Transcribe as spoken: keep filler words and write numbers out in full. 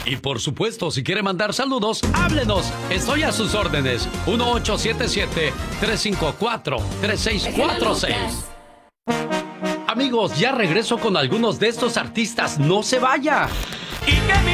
Y por supuesto, si quiere mandar saludos, háblenos. Estoy a sus órdenes. uno ocho siete siete, tres cinco cuatro, tres seis cuatro seis. Amigos, ya regreso con algunos de estos artistas. ¡No se vaya! Y que mi